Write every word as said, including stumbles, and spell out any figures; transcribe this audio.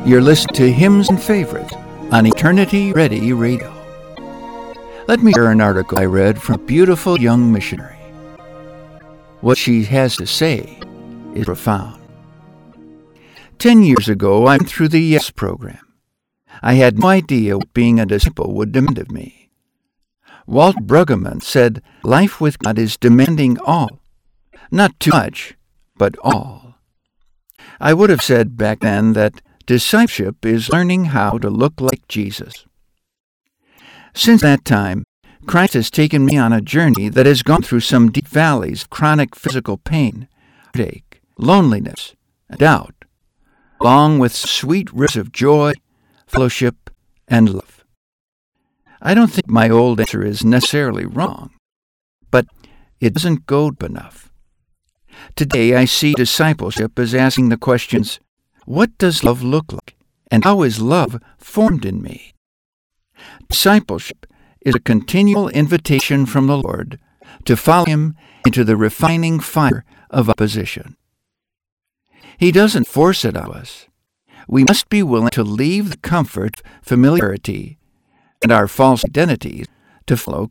You're listening to Hymns and Favorites on Eternity Ready Radio. Let me share an article I read from a beautiful young missionary. What she has to say is profound. Ten years ago, I went through the YES program. I had no idea what being a disciple would demand of me. Walt Brueggemann said, life with God is demanding all. Not too much, but all. I would have said back then that discipleship is learning how to look like Jesus. Since that time, Christ has taken me on a journey that has gone through some deep valleys of chronic physical pain, heartache, loneliness, and doubt, along with sweet rivers of joy, fellowship, and love. I don't think my old answer is necessarily wrong, but it doesn't go deep enough. Today I see discipleship as asking the questions, what does love look like, and how is love formed in me? Discipleship is a continual invitation from the Lord to follow Him into the refining fire of opposition. He doesn't force it on us. We must be willing to leave the comfort, familiarity, and our false identities to follow